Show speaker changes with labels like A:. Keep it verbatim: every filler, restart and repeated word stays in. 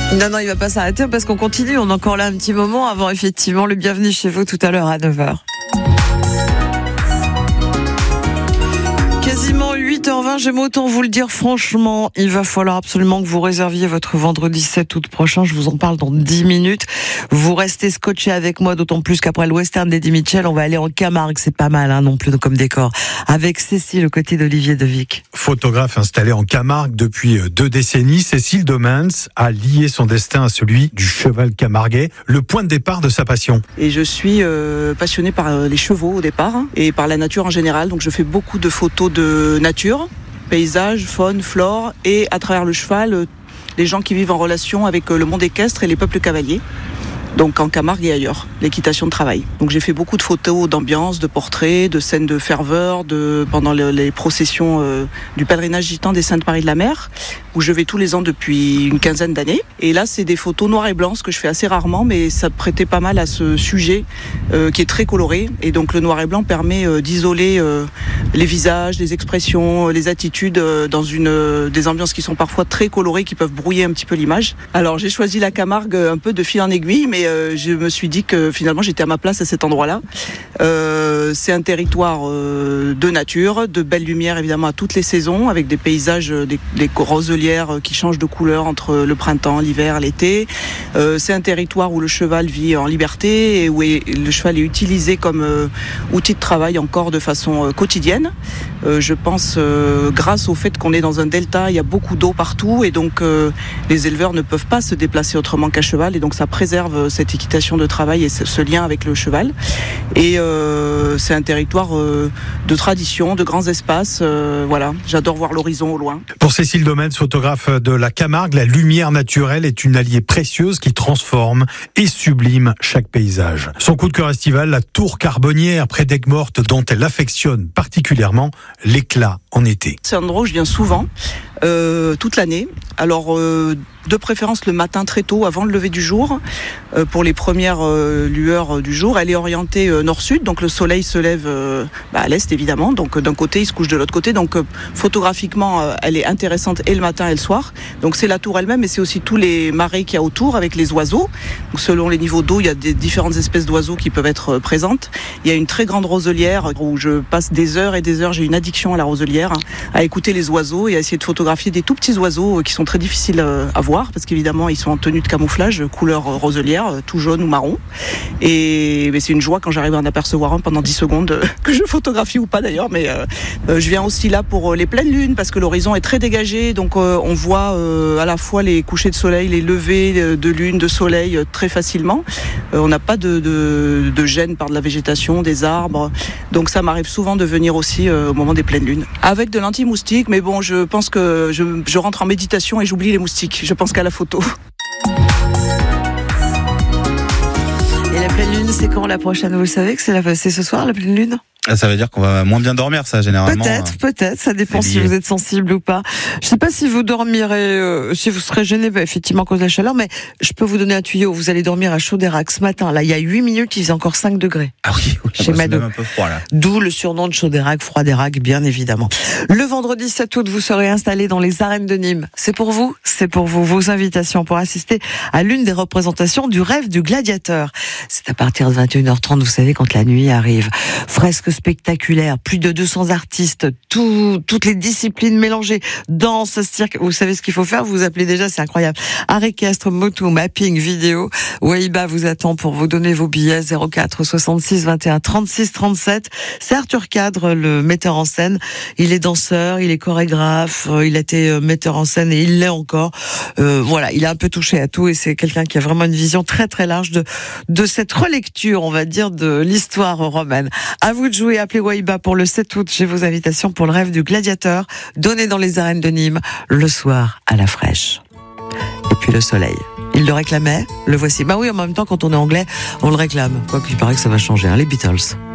A: Non, non, il va pas s'arrêter parce qu'on continue. On est encore là un petit moment avant effectivement le bienvenu chez vous tout à l'heure à neuf heures. Quasiment huit heures vingt, j'aime autant vous le dire franchement, il va falloir absolument que vous réserviez votre vendredi sept août prochain, je vous en parle dans dix minutes. Vous restez scotché avec moi, d'autant plus qu'après le western d'Eddie Mitchell, on va aller en Camargue, c'est pas mal hein, non plus comme décor, avec Cécile aux côtés d'Olivier Devic.
B: Photographe installée en Camargue depuis deux décennies, Cécile Domens a lié son destin à celui du cheval camarguais, le point de départ de sa passion.
C: Et je suis euh, passionnée par les chevaux au départ hein, et par la nature en général, donc je fais beaucoup de photos de nature, paysage, faune, flore et à travers le cheval, les gens qui vivent en relation avec le monde équestre et les peuples cavaliers. Donc en Camargue et ailleurs, l'équitation de travail. Donc j'ai fait beaucoup de photos d'ambiance, de portraits, de scènes de ferveur, de pendant le, les processions euh, du pèlerinage gitan des Saintes Maries de la Mer, où je vais tous les ans depuis une quinzaine d'années. Et là, c'est des photos noires et blancs, ce que je fais assez rarement, mais ça prêtait pas mal à ce sujet euh, qui est très coloré. Et donc le noir et blanc permet euh, d'isoler euh, les visages, les expressions, les attitudes euh, dans une euh, des ambiances qui sont parfois très colorées, qui peuvent brouiller un petit peu l'image. Alors j'ai choisi la Camargue un peu de fil en aiguille, mais euh, je me suis dit que finalement j'étais à ma place à cet endroit-là. Euh, c'est un territoire euh, de nature, de belles lumières évidemment à toutes les saisons, avec des paysages, des, des roselières qui changent de couleur entre le printemps, l'hiver, l'été. Euh, c'est un territoire où le cheval vit en liberté et où est, le cheval est utilisé comme euh, outil de travail encore de façon euh, quotidienne. Euh, je pense euh, grâce au fait qu'on est dans un delta, il y a beaucoup d'eau partout et donc euh, les éleveurs ne peuvent pas se déplacer autrement qu'à cheval et donc ça préserve cette équitation de travail et ce, ce lien avec le cheval. Et euh, c'est un territoire euh, de tradition, de grands espaces. Euh, voilà, j'adore voir l'horizon au loin.
B: Pour Cécile Domens, photographe de la Camargue, la lumière naturelle est une alliée précieuse qui transforme et sublime chaque paysage. Son coup de cœur estival, la tour Carbonnière près d'Aigues-Mortes, dont elle affectionne particulièrement l'éclat en été.
C: C'est un endroit où je viens souvent, euh, toute l'année. Alors, euh, de préférence le matin très tôt, avant le lever du jour, euh, pour les premières euh, lueurs du jour. Elle est orientée euh, nord-sud, donc le soleil se lève euh, bah, à l'est évidemment, donc d'un côté il se couche de l'autre côté, donc euh, photographiquement euh, elle est intéressante et le matin et le soir. Donc c'est la tour elle-même, mais c'est aussi tous les marais qu'il y a autour avec les oiseaux. Donc, selon les niveaux d'eau, il y a des différentes espèces d'oiseaux qui peuvent être euh, présentes. Il y a une très grande roselière où je passe des heures et des heures, j'ai une addiction à la roselière, hein, à écouter les oiseaux et à essayer de photographier des tout petits oiseaux euh, qui sont très difficiles euh, à voir, parce qu'évidemment ils sont en tenue de camouflage, couleur roselière, tout jaune ou marron. Et mais c'est une joie quand j'arrive à en apercevoir un pendant dix secondes, que je photographie ou pas d'ailleurs, mais euh, je viens aussi là pour les pleines lunes, parce que l'horizon est très dégagé, donc euh, on voit euh, à la fois les couchers de soleil, les levées de lune, de soleil euh, très facilement. Euh, on n'a pas de, de, de gêne par de la végétation, des arbres, donc ça m'arrive souvent de venir aussi euh, au moment des pleines lunes. Avec de l'anti-moustique, mais bon, je pense que je, je rentre en méditation et j'oublie les moustiques. Je pense qu'à la photo.
A: Et la pleine lune, c'est quand la prochaine? Vous le savez que c'est, la... c'est ce soir la pleine lune?
D: Ça veut dire qu'on va moins bien dormir, ça, généralement.
A: Peut-être, peut-être, ça dépend si
D: lié.
A: vous êtes sensible ou pas. Je sais pas si vous dormirez, euh, si vous serez gêné, bah, effectivement, à cause de la chaleur, mais je peux vous donner un tuyau. Vous allez dormir à Chaudérac ce matin. Là, il y a huit minutes, il faisait encore cinq degrés.
D: Ah oui, oui,
A: chez
D: bah,
A: Mado.
D: c'est même un peu froid, là.
A: D'où le surnom de Chaudérac, Froidérac, bien évidemment. Le vendredi sept août, vous serez installé dans les arènes de Nîmes. C'est pour vous, c'est pour vous, vos invitations pour assister à l'une des représentations du rêve du gladiateur. C'est à partir de vingt et une heures trente, vous savez, quand la nuit arrive. Fresques spectaculaires, plus de deux cents artistes, tout, toutes les disciplines mélangées, danse, cirque. Vous savez ce qu'il faut faire, vous vous appelez déjà, c'est incroyable. Art équestre, moto, mapping, vidéo. Waiba vous attend pour vous donner vos billets. Zéro quatre soixante-six vingt et un trente-six trente-sept. C'est Arthur Cadre, le metteur en scène. Il est danseur, il est chorégraphe, il a été metteur en scène et il l'est encore. Euh, voilà, il a un peu touché à tout et c'est quelqu'un qui a vraiment une vision très très large de, de cette relecture, on va dire, de l'histoire romaine. À vous de jouer, appelez Waiba pour le sept août. J'ai vos invitations pour le rêve du gladiateur, donné dans les arènes de Nîmes, le soir à la fraîche. Et puis le soleil. Il le réclamait, le voici. Bah oui, en même temps, quand on est anglais, on le réclame. Quoi qu'il paraît que ça va changer, hein, les Beatles.